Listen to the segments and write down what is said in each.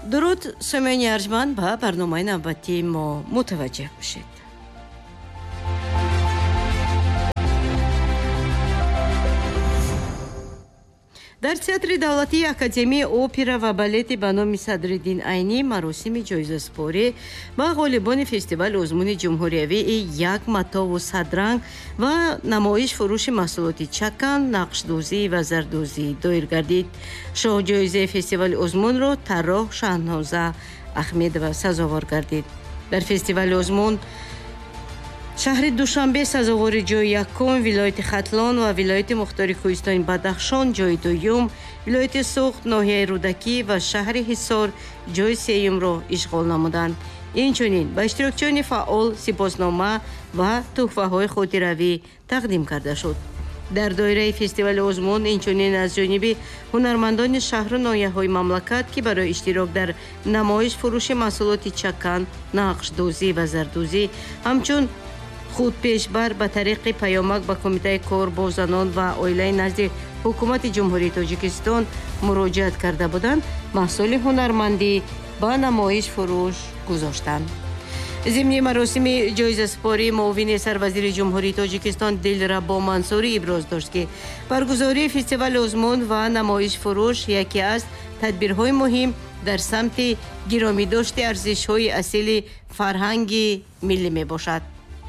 дуруд сомиёни арҷманд, ба барномаи навбатии мо мутаваҷҷеҳ бошед. дар театри давлатии академияи опера ва балети ба номи Садриддин Айнӣ маросими ҷоизаспорӣ ба ғолибони фестивали озмуни ҷумҳуриявии як матову садранг ва намоиш фурӯши маҳсулоти чакан, нақшдӯзӣ ва зардӯзӣ доир гардид. шоҳҷоизаи фестивали озмунро тарроҳ Шаҳноза Ахмедова сазовор гардид. дар фестивали озмун шаҳри Душанбе сазовори ҷойи якум, вилояти Хатлон ва вилояти Мухтори Кӯҳистони Бадахшон ҷойи дуюм, вилояти Суғд, ноҳияи Рӯдакӣ ва шаҳри Ҳисор ҷойи сеюмро ишғол намуданд. инчунин ба иштирокчиёни фаъол сипоснома ва тӯҳфаҳои хотиравӣ тақдим карда шуд. дар доираи фестивали озмун инчунин аз ҷониби ҳунармандони шаҳру ноҳияҳои мамлакат, ки барои иштирок дар намоиш фурӯши маҳсулоти чакан, нақшдӯзӣ ва зардӯзӣ ҳамчун худпешбар ба тариқи паёмак ба Кумитаи кор бо занон ва оилаи назди ҳукумати ҷумҳурии Тоҷикистон муроҷиат карда буданд, маҳсули ҳунармандӣ ба намоиш фурӯш гузоштанд. зимни маросими ҷоизаспорӣ муовини сарвазири ҷумҳурии Тоҷикистон Дилрабо Мансурӣ иброз дошт, ки баргузории фестивали озмун ва намоиш фурӯш яке аз тадбирҳои муҳим дар самти гиромидошти арзишҳои асили фарҳанги миллӣ мебошад.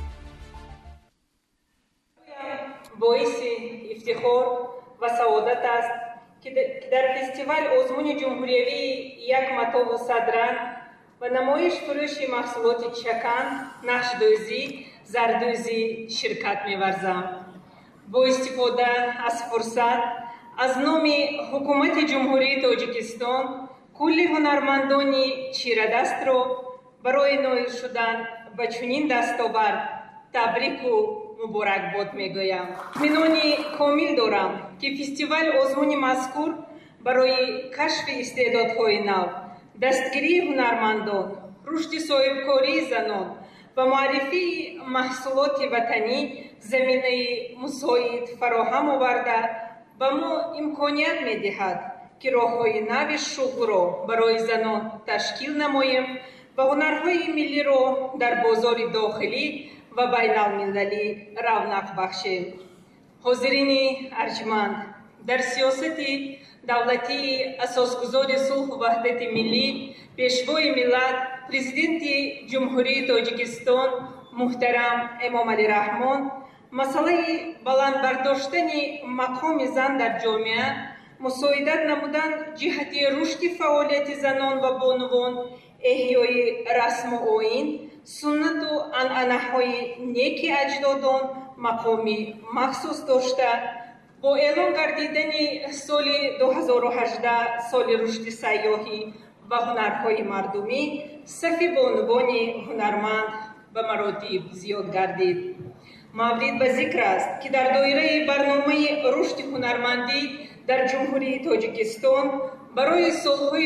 боиси ифтихор ва саодат аст, ки дар фестивал озмуни ҷумҳуриявии як матову садранг ва намоиш фурӯши маҳсулоти чакан, нақшдӯзӣ, зардӯзӣ ширкат меварзам. бо истифода аз фурсат, аз номи ҳукумати ҷумҳурии Тоҷикистон кулли ҳунармандони чирадастро барои ноил шудан ба чунин дастовард табрику муборакбод мегӯям. итминони комил дорам, ки фестивал озмуни мазкур барои кашфи истеъдодҳои нав, дастгирии ҳунармандон, рушди соҳибкории занон ва муаррифии маҳсулоти ватанӣ заминаи мусоид фароҳам оварда ба мо имконият медиҳад, ки роҳҳои нави шуғлро барои занон ташкил намоем ва ҳунарҳои миллиро дар бозори дохилӣ ва байналмилалӣ равнақ бахшем. ҳозирини арҷманд, дар сиёсати давлатии асосгузори сулҳу ваҳдати миллӣ, пешвои миллат, президенти ҷумҳурии Тоҷикистон муҳтарам Эмомалӣ Раҳмон масъалаи баландбардоштани мақоми зан дар ҷомеа, мусоидат намудан ҷиҳати рушди фаъолияти занон ва бонувон, эҳёи расму оин, суннату анъанаҳои неки аҷдодон мақоми махсус дошта, бо эълон гардидани соли 2018 соли рушди сайёҳӣ ва ҳунарҳои мардумӣ, сафи бонувони ҳунарманд ба маротиб зиёд гардид. маврид ба зикр аст, ки дар доираи барномаи рушди ҳунармандӣ дар ҷумҳурии Тоҷикистон барои солҳои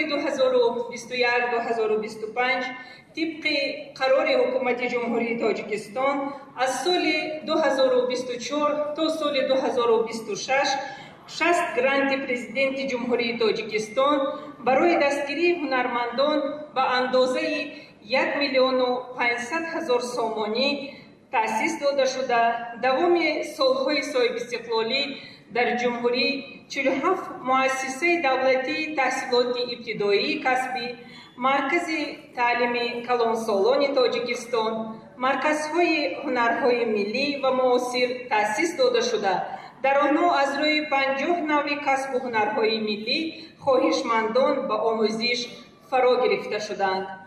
2021-2025 тибқи қарори ҳукумати ҷумҳурии Тоҷикистон аз соли 2024 то соли 2026 60 гранти президенти ҷумҳурии Тоҷикистон барои дастгирии ҳунармандон ба андозаи 1 миллиону 500 ҳазор сомонӣ таъсис дода шуда, давоми солҳои соҳибистиқлолӣ дар ҷумҳурӣ 47 муассисаи давлатии таҳсилоти ибтидоии касбӣ, маркази таълими калонсолони Тоҷикистон, марказҳои ҳунарҳои миллӣ ва муосир таъсис дода шуда, дар онҳо аз рӯи 50 навъи касбу ҳунарҳои миллӣ хоҳишмандон ба омӯзиш фаро гирифта шуданд.